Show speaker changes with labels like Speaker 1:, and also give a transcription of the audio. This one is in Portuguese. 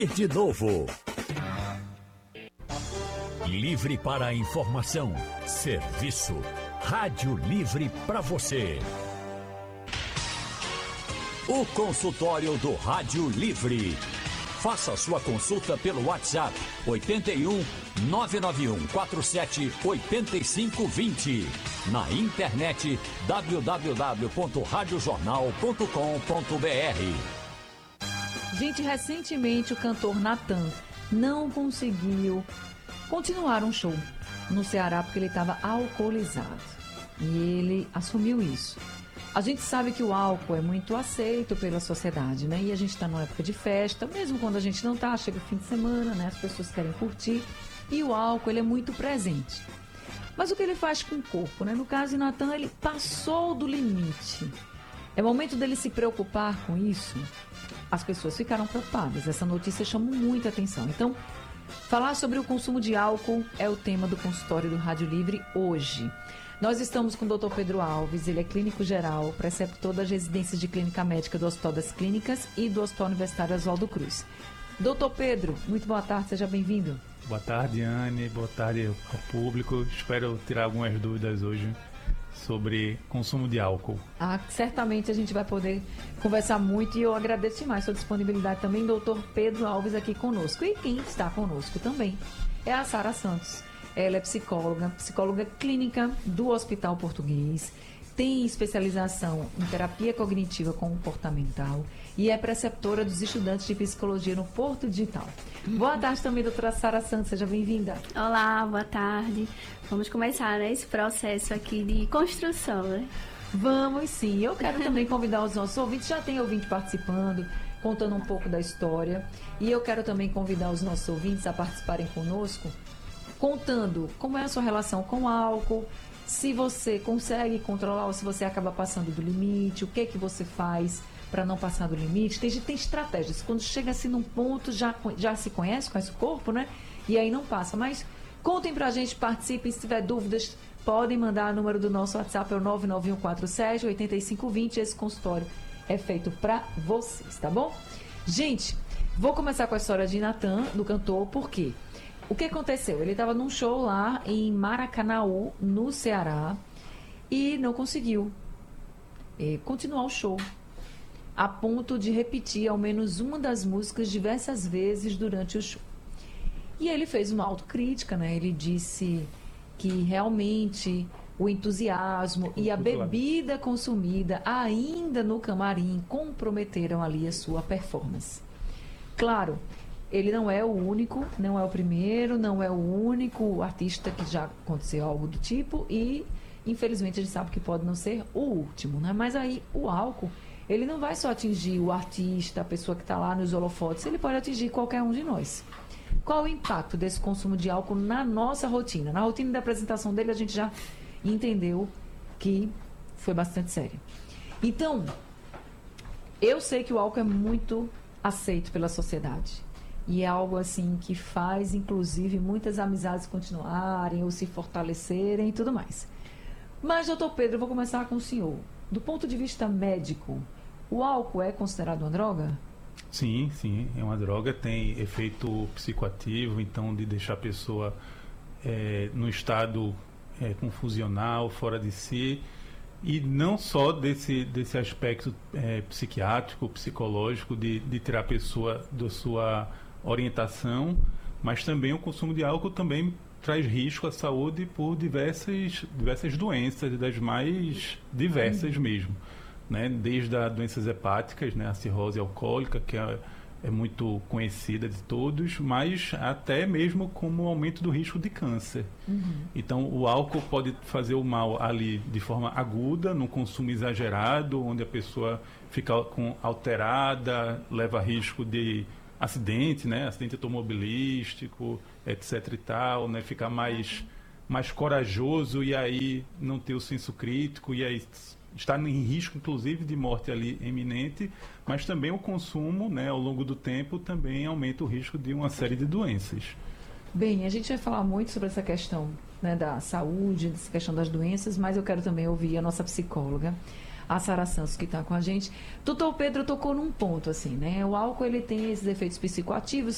Speaker 1: De novo. Livre para a informação, serviço, rádio livre para você. O consultório do Rádio Livre. Faça sua consulta pelo WhatsApp 81 991 47 8520. Na internet www.radiojornal.com.br.
Speaker 2: Gente, recentemente o cantor Natan não conseguiu continuar um show no Ceará porque ele estava alcoolizado. E ele assumiu isso. A gente sabe que o álcool é muito aceito pela sociedade, né? E a gente está numa época de festa, mesmo quando a gente não tá, chega o fim de semana, né? As pessoas querem curtir. E o álcool, ele é muito presente. Mas o que ele faz com o corpo, né? No caso de Natan, ele passou do limite. É momento dele se preocupar com isso. As pessoas ficaram preocupadas. Essa notícia chamou muita atenção. Então, falar sobre o consumo de álcool é o tema do consultório do Rádio Livre hoje. Nós estamos com o Dr. Pedro Alves, ele é clínico geral, preceptor das residências de clínica médica do Hospital das Clínicas e do Hospital Universitário Oswaldo Cruz. Doutor Pedro, muito boa tarde, seja bem-vindo.
Speaker 3: Boa tarde, Anne, boa tarde ao público. Espero tirar algumas dúvidas hoje sobre consumo de álcool.
Speaker 2: Certamente a gente vai poder conversar muito e eu agradeço demais a sua disponibilidade também, doutor Pedro Alves, aqui conosco. E quem está conosco também é a Sara Santos. Ela é psicóloga clínica do Hospital Português, tem especialização em terapia cognitiva comportamental e é preceptora dos estudantes de psicologia no Porto Digital. Boa tarde também, doutora Sara Santos, seja bem-vinda.
Speaker 4: Olá, boa tarde. Vamos começar, né, esse processo aqui de construção, né?
Speaker 2: Vamos sim. Eu quero também convidar os nossos ouvintes, já tem ouvinte participando, contando um pouco da história. E eu quero também convidar os nossos ouvintes a participarem conosco, contando como é a sua relação com o álcool, se você consegue controlar ou se você acaba passando do limite, o que você faz para não passar do limite. Tem estratégias. Quando chega assim num ponto, já se conhece o corpo, né? E aí não passa. Mas contem pra gente, participem. Se tiver dúvidas, podem mandar o número do nosso WhatsApp, é o 99147-8520. Esse consultório é feito pra vocês, tá bom? Gente, vou começar com a história de Natan, do cantor, por quê? O que aconteceu? Ele estava num show lá em Maracanaú, no Ceará, e não conseguiu continuar o show, a ponto de repetir ao menos uma das músicas diversas vezes durante o show. E ele fez uma autocrítica, né? Ele disse que realmente o entusiasmo e a bebida consumida ainda no camarim comprometeram ali a sua performance. Claro, ele não é o único, não é o primeiro, não é o único artista que já aconteceu algo do tipo e, infelizmente, a gente sabe que pode não ser o último, né? Mas aí o álcool, ele não vai só atingir o artista, a pessoa que está lá nos holofotes, ele pode atingir qualquer um de nós. Qual o impacto desse consumo de álcool na nossa rotina? Na rotina da apresentação dele, a gente já entendeu que foi bastante sério. Então, eu sei que o álcool é muito aceito pela sociedade. E é algo assim que faz, inclusive, muitas amizades continuarem ou se fortalecerem e tudo mais. Mas, doutor Pedro, eu vou começar com o senhor. Do ponto de vista médico, o álcool é considerado uma droga?
Speaker 3: Sim, é uma droga, tem efeito psicoativo, então de deixar a pessoa no estado confusional, fora de si, e não só desse aspecto psiquiátrico, psicológico, de tirar a pessoa da sua orientação, mas também o consumo de álcool também traz risco à saúde por diversas doenças, das mais diversas mesmo, né? Desde as doenças hepáticas, né? A cirrose alcoólica, que é muito conhecida de todos, mas até mesmo como o aumento do risco de câncer. Então, o álcool pode fazer o mal ali de forma aguda, num consumo exagerado, onde a pessoa fica alterada, leva risco de acidente, né? Acidente automobilístico, etc e tal, né? Ficar mais corajoso e aí não ter o senso crítico e aí está em risco, inclusive, de morte ali iminente, mas também o consumo, né, ao longo do tempo, também aumenta o risco de uma série de doenças.
Speaker 2: Bem, a gente vai falar muito sobre essa questão, né, da saúde, dessa questão das doenças, mas eu quero também ouvir a nossa psicóloga, a Sara Santos, que está com a gente. Doutor Pedro tocou num ponto, assim, né? O álcool, ele tem esses efeitos psicoativos